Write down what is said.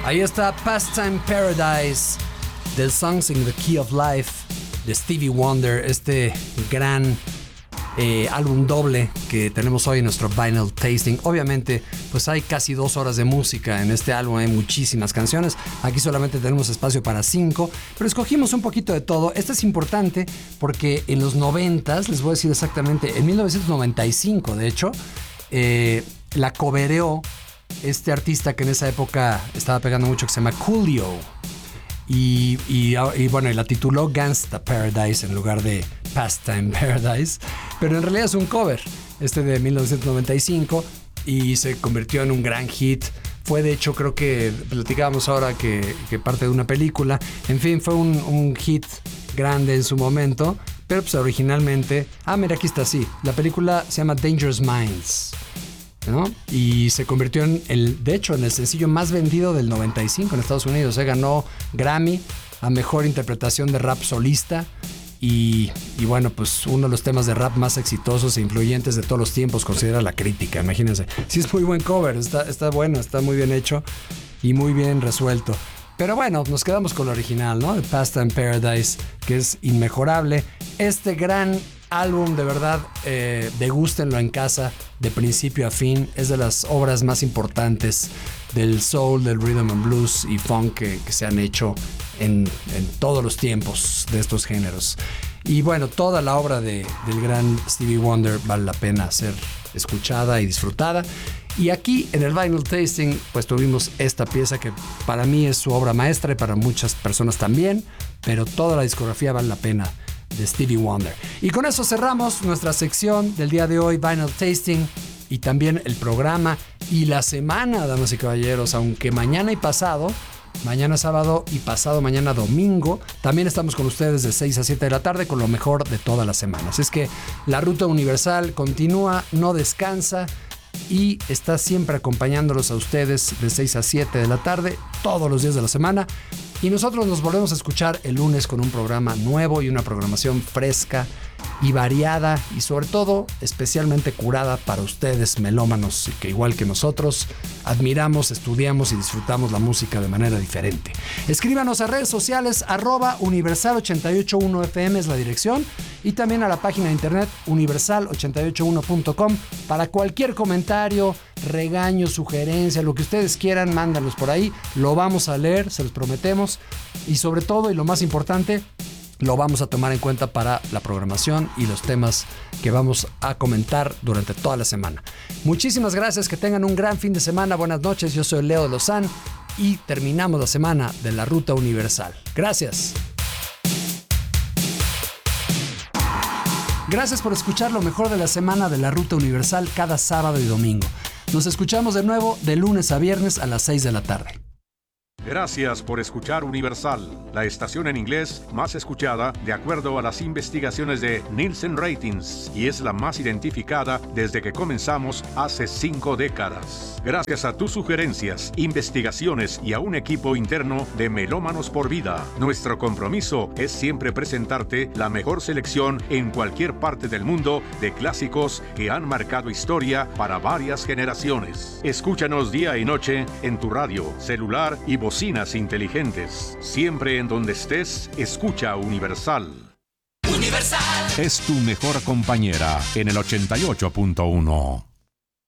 Ahí está Pastime Paradise del Songs in the Key of Life de Stevie Wonder, este gran álbum doble que tenemos hoy en nuestro Vinyl Tasting. Obviamente, pues hay casi 2 horas de música en este álbum, hay muchísimas canciones. Aquí solamente tenemos espacio para 5, pero escogimos un poquito de todo. Este es importante porque en los 90s, les voy a decir exactamente, en 1995, de hecho, la covereó este artista que en esa época estaba pegando mucho, que se llama Coolio. Y bueno, y la tituló Gangsta Paradise en lugar de Pastime Paradise, pero en realidad es un cover, de 1995, y se convirtió en un gran hit. Fue, de hecho, creo que platicábamos ahora que parte de una película. En fin, fue un hit grande en su momento, pero pues originalmente... mira, aquí está, sí. La película se llama Dangerous Minds, ¿no? Y se convirtió de hecho, en el sencillo más vendido del 95 en Estados Unidos. Ganó Grammy a Mejor Interpretación de Rap Solista. Y bueno, pues uno de los temas de rap más exitosos e influyentes de todos los tiempos, considera la crítica, imagínense. Sí, es muy buen cover, está bueno, está muy bien hecho y muy bien resuelto. Pero bueno, nos quedamos con lo original, ¿no? De Pastime Paradise, que es inmejorable. Este gran álbum, de verdad, degústenlo en casa de principio a fin. Es de las obras más importantes del soul, del rhythm and blues y funk que se han hecho en todos los tiempos de estos géneros. Y bueno, toda la obra del gran Stevie Wonder vale la pena ser escuchada y disfrutada. Y aquí en el Vinyl Tasting pues tuvimos esta pieza que para mí es su obra maestra y para muchas personas también, pero toda la discografía vale la pena de Stevie Wonder. Y con eso cerramos nuestra sección del día de hoy, Vinyl Tasting, y también el programa y la semana, damas y caballeros, aunque mañana y pasado, mañana sábado y pasado mañana domingo, también estamos con ustedes de 6 a 7 de la tarde con lo mejor de toda la semana. Así es que la Ruta Universal continúa, no descansa y está siempre acompañándolos a ustedes de 6 a 7 de la tarde todos los días de la semana. Y nosotros nos volvemos a escuchar el lunes con un programa nuevo y una programación fresca y variada y sobre todo especialmente curada para ustedes melómanos y que igual que nosotros admiramos, estudiamos y disfrutamos la música de manera diferente. Escríbanos a redes sociales @universal881fm es la dirección y también a la página de internet universal881.com para cualquier comentario, regaño, sugerencia, lo que ustedes quieran, mándanos por ahí, lo vamos a leer, se los prometemos y sobre todo y lo más importante, lo vamos a tomar en cuenta para la programación y los temas que vamos a comentar durante toda la semana. Muchísimas gracias, que tengan un gran fin de semana, buenas noches, yo soy Leo de Lozán y terminamos la semana de la Ruta Universal. Gracias. Gracias por escuchar lo mejor de la semana de la Ruta Universal cada sábado y domingo. Nos escuchamos de nuevo de lunes a viernes a las 6 de la tarde. Gracias por escuchar Universal, la estación en inglés más escuchada de acuerdo a las investigaciones de Nielsen Ratings y es la más identificada desde que comenzamos hace 5 décadas. Gracias a tus sugerencias, investigaciones y a un equipo interno de Melómanos por Vida, nuestro compromiso es siempre presentarte la mejor selección en cualquier parte del mundo de clásicos que han marcado historia para varias generaciones. Escúchanos día y noche en tu radio, celular y bocinas inteligentes. Siempre en donde estés, escucha Universal. Universal es tu mejor compañera en el 88.1.